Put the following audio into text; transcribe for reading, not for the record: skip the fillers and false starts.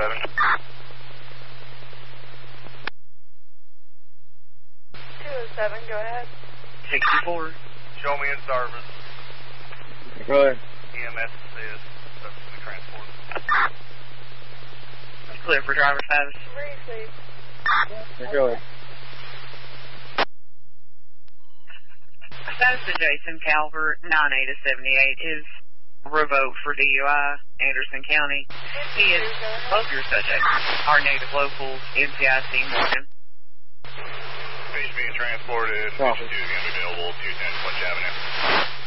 207. 207, go ahead. 64. Show me in service. Go ahead. EMS assist. Substitute transport. Clear for driver status. Receive. Go ahead. Status to Jason Calvert, 98 to 78, is revoked for DUI, Anderson County. He is both your subjects are native locals, NCIC Morgan. Page being transported. Page 2 is going to be available 210 Fletch Avenue.